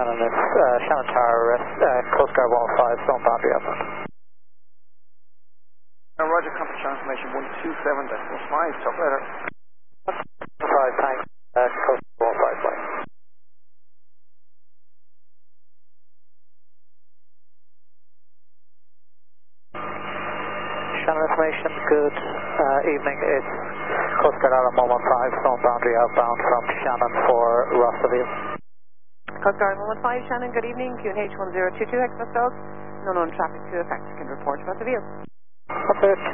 Shannon, it's Shannon Tower, Coast Guard 115, zone boundary outbound. Roger, compass transformation 127.5, talk later. 5, thanks, Coast Guard 115, flight. Shannon information, good evening, it's Coast Guard Island 115, zone boundary outbound from Shannon for Rossaville. Coast Guard 115, Shannon, good evening, QNH 1022, Express Dogs, no known traffic to effect, can report about the view. Okay.